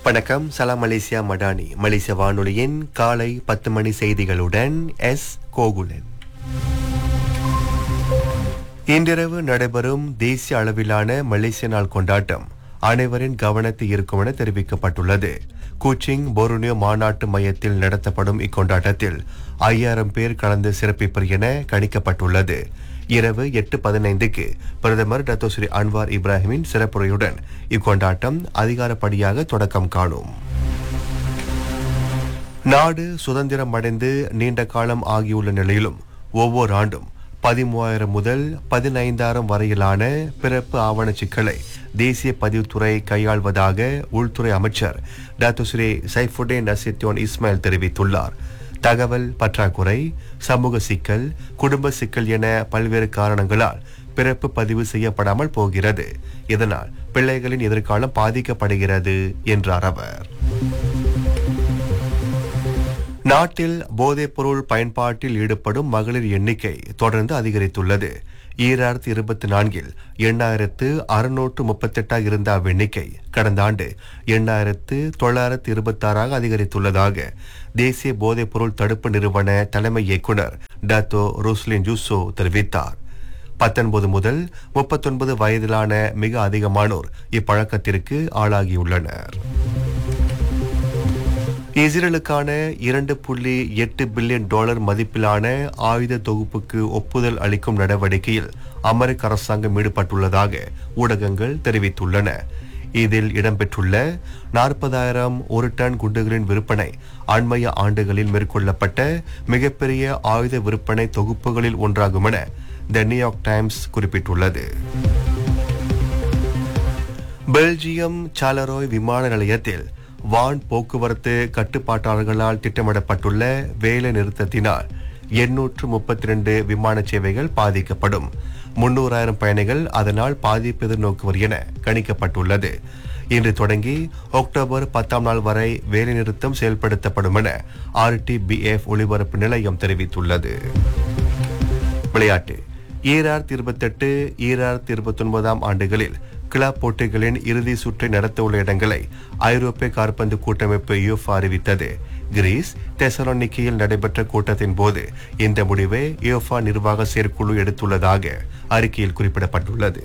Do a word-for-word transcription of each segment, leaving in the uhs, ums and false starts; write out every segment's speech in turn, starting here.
வணக்கம். சலாம் மலேசியா மடானி மலேசிய வானொலியின் காலை பத்து மணி செய்திகளுடன் எஸ் கோகுலன். இன்றிரவு நடைபெறும் தேசிய அளவிலான மலேசிய நாள் கொண்டாட்டம் அனைவரின் கவனத்தை ஈர்க்கும் என தெரிவிக்கப்பட்டுள்ளது. கூச்சிங் போர்னியோ மாநாட்டு மையத்தில் நடத்தப்படும் இக்கொண்டாட்டத்தில் ஐயாயிரம் பேர் கலந்து சிறப்பிப்பர் என கணிக்கப்பட்டுள்ளது. இரவு எட்டு பதினைந்துக்கு பிரதமர் டத்தோ ஸ்ரீ அன்வார் இப்ராஹிமின் சிறப்புரையுடன் இக்கொண்டாட்டம் அதிகாரப்படியாக தொடக்கம் காணும். நாடு சுதந்திரம் அடைந்து நீண்ட காலம் ஆகியுள்ள நிலையிலும் ஒவ்வொரு ஆண்டும் பதிமூவாயிரம் முதல் பதினைந்தாயிரம் வரையிலான பிறப்பு ஆவண சிக்கலை தேசிய பதிவுத்துறை கையாள்வதாக உள்துறை அமைச்சர் டத்தோ ஸ்ரீ சைஃபுடேன் நசித்யோன் இஸ்மாயில் தெரிவித்துள்ளார். தகவல் பற்றாக்குறை, சமூக சிக்கல், குடும்ப சிக்கல் என பல்வேறு காரணங்களால் பிறப்பு பதிவு செய்யப்படாமல் போகிறது. இதனால் பிள்ளைகளின் எதிர்காலம் பாதிக்கப்படுகிறது என்றார் அவர். நாட்டில் போதைப்பொருள் பயன்பாட்டில் ஈடுபடும் மகளிர் எண்ணிக்கை தொடர்ந்து அதிகரித்துள்ளது. ஈராயிரத்தி இருபத்தி நான்கில் எண்ணாயிரத்து அறுநூற்று முப்பத்தி எட்டாக இருந்த அவ்வெண்ணிக்கை கடந்த ஆண்டு எண்ணாயிரத்து தொள்ளாயிரத்து இருபத்தி ஆறாக அதிகரித்துள்ளதாக தேசிய போதைப்பொருள் தடுப்பு நிறுவன தலைமை இயக்குநர் டத்தோ ரோஸ்லின் ஜூசோ தெரிவித்தார். பத்தொன்பது முதல் முப்பத்தொன்பது வயதிலான மிக அதிகமானோர் இப்பழக்கத்திற்கு ஆளாகியுள்ளனர். இஸ்ரேலுக்கான இரண்டு புள்ளி எட்டு பில்லியன் டாலர் மதிப்பிலான ஆயுத தொகுப்புக்கு ஒப்புதல் அளிக்கும் நடவடிக்கையில் அமெரிக்க அரசாங்கம் ஈடுபட்டுள்ளதாக ஊடகங்கள் தெரிவித்துள்ளன. இதில் இடம்பெற்றுள்ள நாற்பதாயிரம் ஒரு டன் குண்டுகளின் விற்பனை அண்மைய ஆண்டுகளில் மேற்கொள்ளப்பட்ட மிகப்பெரிய ஆயுத விற்பனை தொகுப்புகளில் ஒன்றாகும் என தி நியூயார்க் டைம்ஸ் குறிப்பிட்டுள்ளது. பெல்ஜியம் சாலரோய் விமான நிலையத்தில் வான் போக்குவரத்து கட்டுப்பாட்டாளர்களால் திட்டமிடப்பட்டுள்ள வேலை நிறுத்தத்தினால் எண்ணூற்று முப்பத்தி இரண்டு விமான சேவைகள் பாதிக்கப்படும். முன்னூறாயிரம் பயணிகள் அதனால் பாதிப்பு எதிர்நோக்குவர் என கணிக்கப்பட்டுள்ளது. இன்று தொடங்கி அக்டோபர் பத்தாம் நாள் வரை வேலைநிறுத்தம் செயல்படுத்தப்படும் என ஆர்டிபிஎஃப் ஒளிபரப்பு நிலையம் தெரிவித்துள்ளது. விளையாட்டு. ஈராயிரத்தி இருபத்தி எட்டு ஈராயிரத்தி இருபத்தி ஒன்பதாம் ஆண்டுகளில் கிளப் போட்டிகளின் இறுதி சுற்றை நடத்தவுள்ள இடங்களை ஐரோப்பிய காற்பந்து கூட்டமைப்பு யூஃபா அறிவித்தது. கிரீஸ் தெசலோனிக்கியில் நடைபெற்ற கூட்டத்தின் போது இந்த முடிவை யூஃபா நிர்வாக செயற்குழு எடுத்துள்ளதாக அறிக்கையில் குறிப்பிடப்பட்டுள்ளது.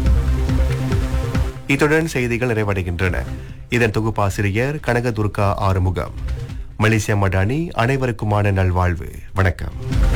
இத்துடன் செய்திகள் நிறைவடைகின்றன. இதன் தொகுப்பாசிரியர் கனகதுர்கா ஆறுமுகம். மலேசியா மடானி அனைவருக்குமான நல்வாழ்வு. வணக்கம்.